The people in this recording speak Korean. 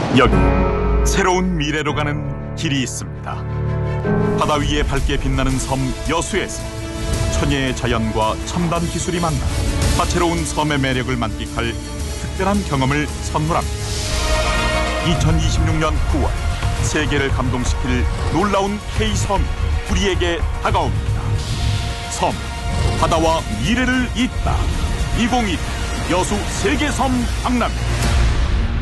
여기 새로운 미래로 가는 길이 있습니다. 바다 위에 밝게 빛나는 섬 여수에서 천혜의 자연과 첨단 기술이 만나 다채로운 섬의 매력을 만끽할 특별한 경험을 선물합니다. 2026년 9월 세계를 감동시킬 놀라운 K섬이 우리에게 다가옵니다. 섬, 바다와 미래를 잇다. 2022 여수 세계섬 박람.